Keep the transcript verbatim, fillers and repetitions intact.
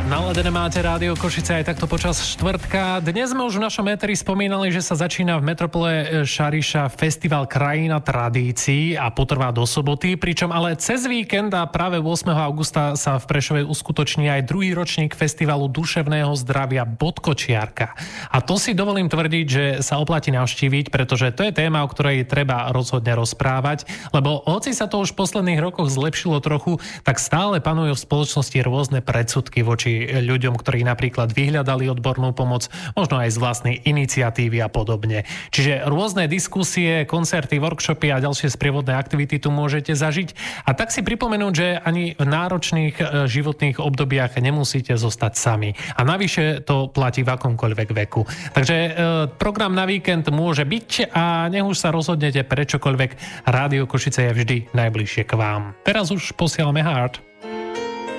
Naladené máte Rádio Košice aj takto počas štvrtka. Dnes sme už v našom éteri spomínali, že sa začína v metropole Šariša festival Krajina tradícií a potrvá do soboty, pričom ale cez víkend a práve ôsmeho augusta sa v Prešove uskutoční aj druhý ročník festivalu duševného zdravia Bodkočiarka. A to si dovolím tvrdiť, že sa oplatí navštíviť, pretože to je téma, o ktorej treba rozhodne rozprávať, lebo hoci sa to už v posledných rokoch zlepšilo trochu, tak stále panujú v spoločnosti rôzne predsudky voči ľuďom, ktorí napríklad vyhľadali odbornú pomoc, možno aj z vlastnej iniciatívy a podobne. Čiže rôzne diskusie, koncerty, workshopy a ďalšie sprievodné aktivity tu môžete zažiť. A tak si pripomenúť, že ani v náročných životných obdobiach nemusíte zostať sami. A navyše to platí v akomkoľvek veku. Takže e, program na víkend môže byť a nech už sa rozhodnete pre čokoľvek. Rádio Košice je vždy najbližšie k vám. Teraz už posielame Heart.